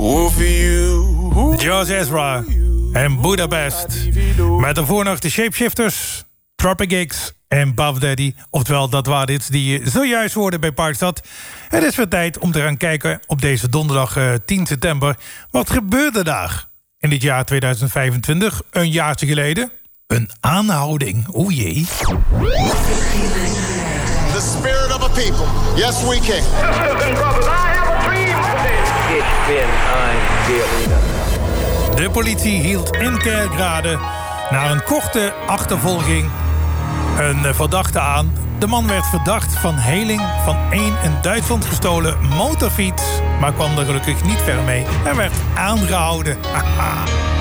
George Ezra en Budapest. Met daarvoor nog de Shapeshifters, Tropic X en Buff Daddy. Oftewel, dat waren dit die je zojuist hoorde bij Parkstad. Het is weer tijd om te gaan kijken op deze donderdag 10 september. Wat gebeurde daar in dit jaar 2025, een jaartje geleden? Een aanhouding, o jee. The spirit of a people. Yes, we can. De politie hield in Kerkrade na een korte achtervolging een verdachte aan. De man werd verdacht van heling van een in Duitsland gestolen motorfiets, maar kwam er gelukkig niet ver mee. Hij werd aangehouden. Haha.